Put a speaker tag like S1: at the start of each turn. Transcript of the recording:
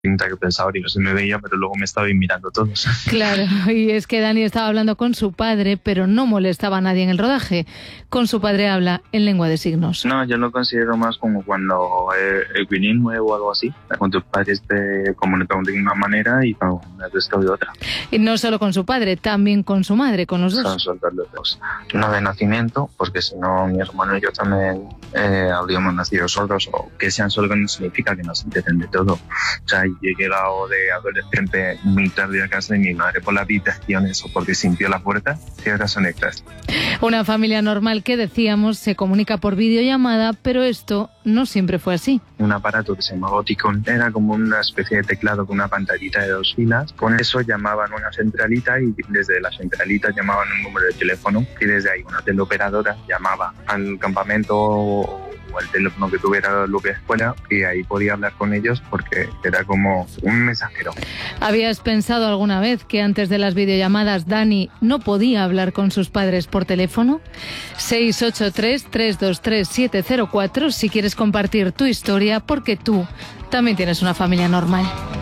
S1: pinta que pensaba que no se me veía, pero luego me estaba mirando todos.
S2: Claro, y es que Dani estaba hablando con su padre, pero no molestaba a nadie en el rodaje. Con su padre habla en lengua de signos.
S1: No, yo lo considero más como cuando es bilingüe o algo así. Con tus padres te comunican de una manera y con el resto de otra.
S2: Y no solo con su padre, también con su madre, con los dos.
S1: Son soldados los dos. No de nacimiento, porque si no mi hermano y yo también habríamos nacido sordos, o que sean sordos no significa que no se entienden de todo. O sea, yo he llegado de adolescente muy tarde a casa de mi madre por las habitaciones o porque sintió la puerta, ciertas son extras.
S2: Una familia normal que decíamos se comunica por videollamada, pero esto no siempre fue así.
S1: Un aparato que se llamaba Oticon era como una especie de teclado con una pantallita de 2 filas. Con eso llamaban a una centralita y desde la centralita llamaban un número de teléfono y desde ahí una teleoperadora llamaba al campamento o el teléfono que tuviera lo que fuera y ahí podía hablar con ellos porque era como un mensajero.
S2: ¿Habías pensado alguna vez que antes de las videollamadas Dani no podía hablar con sus padres por teléfono? 683-323-704 si quieres compartir tu historia porque tú también tienes una familia normal.